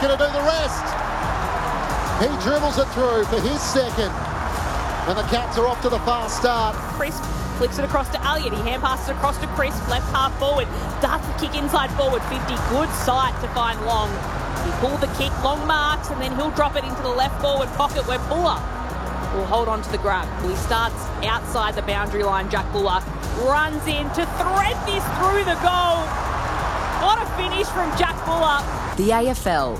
going to do the rest. He dribbles it through for his second. And the Cats are off to the fast start. Chris flicks it across to Elliott. He hand passes across to Chris, left half forward. Darts the kick inside forward, 50. Good sight to find Long. He pulled the kick, Long marks, and then he'll drop it into the left forward pocket where Buller will hold on to the grab. He starts outside the boundary line. Jack Buller runs in to thread this through the goal. What a finish from Jack Buller. The AFL